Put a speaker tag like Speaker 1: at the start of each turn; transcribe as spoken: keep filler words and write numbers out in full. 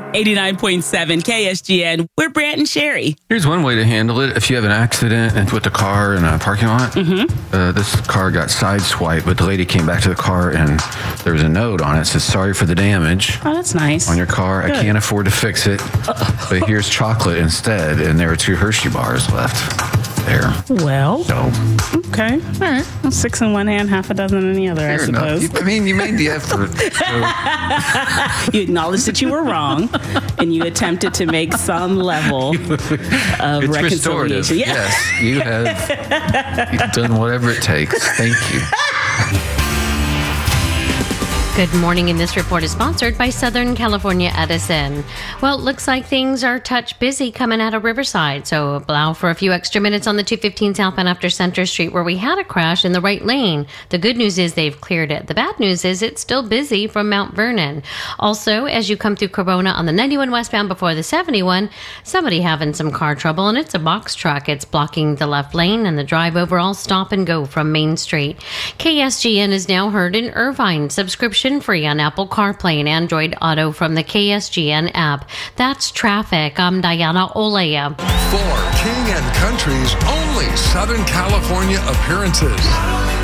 Speaker 1: eighty-nine point seven K S G N. We're Brant and Sherry.
Speaker 2: Here's one way to handle it. If you have an accident with a car in a parking lot,
Speaker 1: Mm-hmm.
Speaker 2: uh, this car got sideswiped, but the lady came back to the car and there was a note on it that says, sorry for the damage
Speaker 1: Oh, that's nice.
Speaker 2: on your car.
Speaker 1: Good.
Speaker 2: I can't afford to fix it, but here's chocolate instead. And there were two Hershey bars left there.
Speaker 1: Well,
Speaker 2: So,
Speaker 1: okay. All right. Well, six in one hand, half a dozen in the other, I
Speaker 2: fair enough.
Speaker 1: suppose.
Speaker 2: You- I mean, you made the effort. So,
Speaker 1: You acknowledged that you were wrong, and you attempted to make some level of
Speaker 2: it's restorative.
Speaker 1: reconciliation. Yeah.
Speaker 2: Yes, you have you've done whatever it takes. Thank you.
Speaker 3: Good morning, and this report is sponsored by Southern California Edison. Well, it looks like things are touch busy coming out of Riverside, so allow for a few extra minutes on the two fifteen southbound after Center Street where we had a crash in the right lane. The good news is they've cleared it. The bad news is it's still busy from Mount Vernon. Also, as you come through Corona on the ninety-one westbound before the seventy-one, somebody having some car trouble, and it's a box truck. It's blocking the left lane and the drive overall stop and go from Main Street. K S G N is now heard in Irvine. Subscription free on Apple CarPlay and Android Auto from the K S G N app. That's traffic. I'm Diana Olea.
Speaker 4: For King and Country's only Southern California appearances.